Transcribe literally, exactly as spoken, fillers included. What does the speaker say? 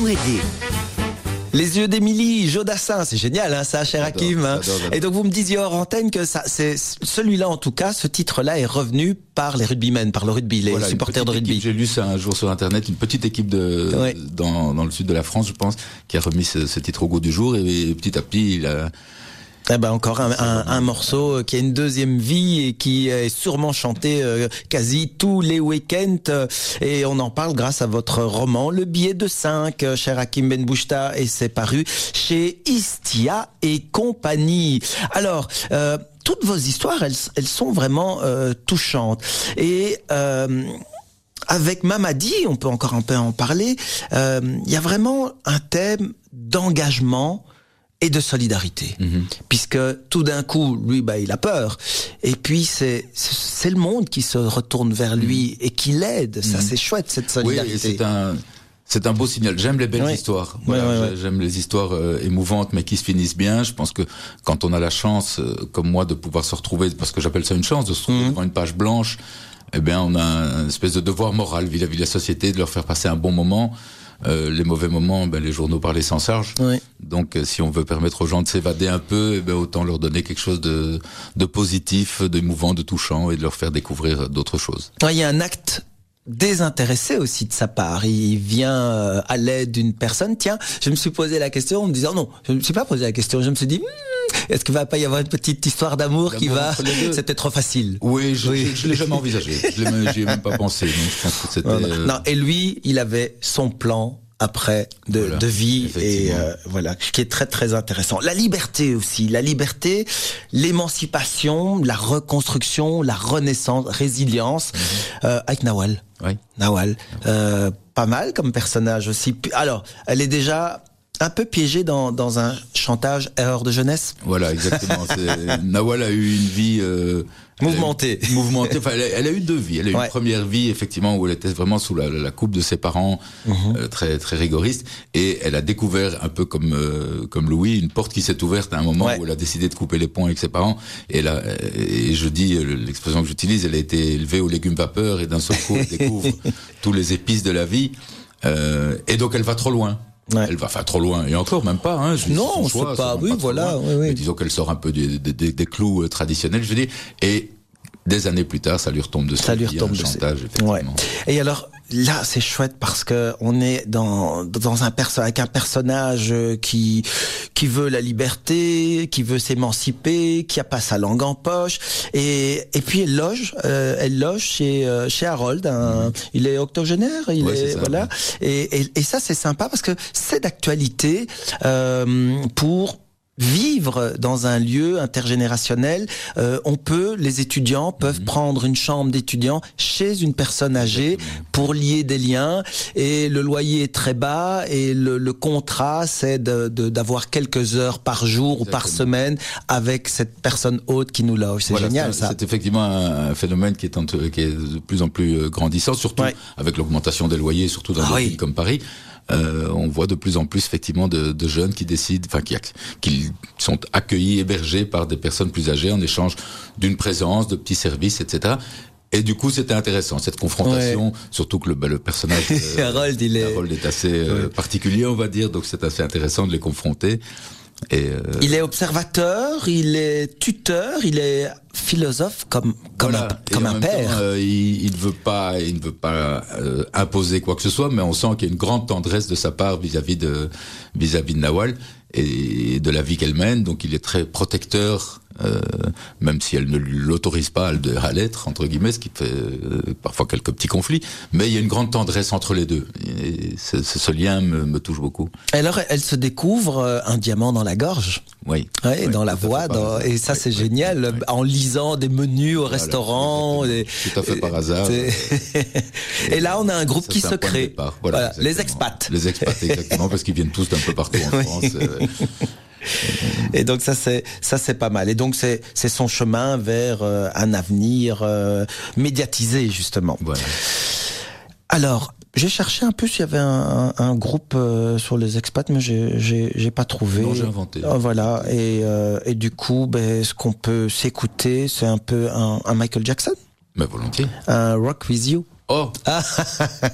vous aider. Les yeux d'Émilie, Jodassin, c'est génial, hein, ça, cher J'adore, Hakim. Hein. j'adore, j'adore. Et donc vous me disiez hors antenne que ça, c'est celui-là en tout cas, ce titre-là est revenu par les rugbymen, par le rugby, les Voilà, supporters une de petite rugby. équipe, j'ai lu ça un jour sur internet, une petite équipe de Ouais. dans, dans le sud de la France, je pense, qui a remis ce, ce titre au goût du jour, et, et petit à petit, il a Eh ben encore un, un, un morceau qui a une deuxième vie et qui est sûrement chanté euh, quasi tous les week-ends. euh, Et on en parle grâce à votre roman Le billet de cinq, euh, cher Hakim Ben Bouchta, et c'est paru chez Istia et compagnie. Alors, euh, toutes vos histoires, elles, elles sont vraiment euh, touchantes. Et euh, avec Mamadi, on peut encore un peu en parler, euh, il y a vraiment un thème d'engagement et de solidarité, mmh. puisque tout d'un coup, lui, bah, il a peur, et puis c'est c'est le monde qui se retourne vers lui mmh. et qui l'aide. Ça, mmh. c'est chouette, cette solidarité. Oui, c'est un c'est un beau signal. J'aime les belles ouais. histoires. Voilà, ouais, ouais, ouais. J'aime les histoires euh, émouvantes, mais qui se finissent bien. Je pense que quand on a la chance, euh, comme moi, de pouvoir se retrouver, parce que j'appelle ça une chance, de se retrouver mmh. devant une page blanche, eh bien, on a une espèce de devoir moral vis-à-vis de la société, de leur faire passer un bon moment. Euh, les mauvais moments, ben, les journaux parlaient sans charge. Oui. Donc, euh, si on veut permettre aux gens de s'évader un peu, eh ben, autant leur donner quelque chose de, de positif, d'émouvant, de touchant, et de leur faire découvrir d'autres choses. Il y a un acte désintéressé aussi de sa part. Il vient euh, à l'aide d'une personne. Tiens, je me suis posé la question en me disant non, je ne me suis pas posé la question. Je me suis dit, hmm, est-ce qu'il va pas y avoir une petite histoire d'amour qui va... C'était trop facile. Oui, je, oui. je, je l'ai jamais envisagé. Je l'ai, j'y ai même pas pensé. Donc je pense que c'était... Euh... Non, et lui, il avait son plan après de, voilà, de vie et euh, voilà, qui est très très intéressant. La liberté aussi, la liberté, l'émancipation, la reconstruction, la renaissance, résilience, mmh. euh, avec Nawal. Oui. Nawal, euh, pas mal comme personnage aussi. Alors, elle est déjà un peu piégée dans dans un chantage erreur de jeunesse. Voilà, exactement. C'est... Nawal a eu une vie euh, mouvementée. A, mouvementée. Enfin, elle a, elle a eu deux vies. Elle a eu ouais. une première vie effectivement où elle était vraiment sous la, la coupe de ses parents, mmh. euh, très très rigoristes, et elle a découvert un peu comme euh, comme Louis une porte qui s'est ouverte à un moment ouais. où elle a décidé de couper les ponts avec ses parents. Et là, et je dis l'expression que j'utilise, elle a été élevée aux légumes vapeur et d'un seul coup elle découvre tous les épices de la vie. Euh, et donc elle va trop loin. Ouais. Elle va enfin trop loin, et encore même pas. Hein, non, choix, c'est pas. Oui, pas voilà. Oui, oui. Mais disons qu'elle sort un peu des, des, des, des clous euh, traditionnels, je veux dire. Et des années plus tard, ça lui retombe dessus. Ça lui retombe dessus. Chantage, effectivement. Ouais. Et alors là, c'est chouette parce que on est dans dans un perso avec un personnage qui qui veut la liberté, qui veut s'émanciper, qui a pas sa langue en poche, et et puis elle loge, euh, elle loge chez euh, chez Harold. Un, mmh. Il est octogénaire, il ouais, est, est ça, voilà. Ouais. Et, et et ça c'est sympa parce que c'est d'actualité euh, pour vivre dans un lieu intergénérationnel. Euh, on peut, les étudiants peuvent mmh. prendre une chambre d'étudiant chez une personne âgée Exactement. Pour lier des liens, et le loyer est très bas, et le, le contrat c'est de, de, d'avoir quelques heures par jour Exactement. Ou par semaine avec cette personne hôte qui nous loge. C'est voilà, génial c'est, ça. C'est effectivement un phénomène qui est, en, qui est de plus en plus grandissant, surtout ouais. avec l'augmentation des loyers, surtout dans ah, des oui. villes comme Paris. Euh, on voit de plus en plus effectivement de, de jeunes qui décident, enfin qui, qui sont accueillis, hébergés par des personnes plus âgées en échange d'une présence, de petits services, et cetera. Et du coup, c'était intéressant cette confrontation, ouais. surtout que le, bah, le personnage euh, Harold, il est... Harold est assez euh, ouais. particulier, on va dire, donc c'est assez intéressant de les confronter. Et euh... Il est observateur, il est tuteur, il est philosophe comme comme voilà. un, comme un père. Temps, euh, il, il ne veut pas, il ne veut pas euh, imposer quoi que ce soit, mais on sent qu'il y a une grande tendresse de sa part vis-à-vis de vis-à-vis de Nawal et de la vie qu'elle mène. Donc il est très protecteur, euh, même si elle ne l'autorise pas à l'être, entre guillemets, ce qui fait euh, parfois quelques petits conflits. Mais il y a une grande tendresse entre les deux. Et ce, ce lien me, me touche beaucoup. Alors elle se découvre un diamant dans la gorge. Oui. Ouais, oui, dans la voix, dans, et ça oui, c'est oui, génial. Oui. En lisant des menus au voilà, restaurant. Et, tout à fait par hasard. Et là on a un groupe ça, qui se crée. Voilà, voilà les expats. Les expats, exactement, parce qu'ils viennent tous d'un peu partout en France. Euh, Et donc ça c'est ça c'est pas mal. Et donc c'est c'est son chemin vers euh, un avenir euh, médiatisé justement. Voilà. Alors j'ai cherché un peu s'il y avait un, un, un groupe euh, sur les expats, mais j'ai j'ai j'ai pas trouvé. Non, j'ai inventé. Euh, voilà. Et euh, et du coup, ben ce qu'on peut s'écouter, c'est un peu un, un Michael Jackson. Mais volontiers. Un Rock With You. Oh.